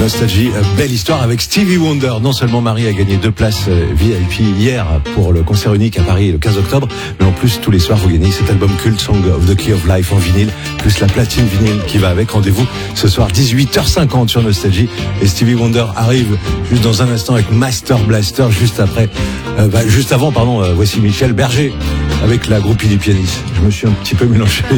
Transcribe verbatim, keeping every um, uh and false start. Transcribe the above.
Nostalgie, belle histoire avec Stevie Wonder. Non seulement Marie a gagné deux places V I P hier pour le concert unique à Paris le quinze octobre, mais en plus tous les soirs vous gagnez cet album culte Song of the Key of Life en vinyle, plus la platine vinyle qui va avec. Rendez-vous ce soir dix-huit heures cinquante sur Nostalgie. Et Stevie Wonder arrive juste dans un instant avec Master Blaster, juste après, euh, bah, juste avant, pardon, euh, voici Michel Berger avec la groupie des pianistes. Je me suis un petit peu mélangé.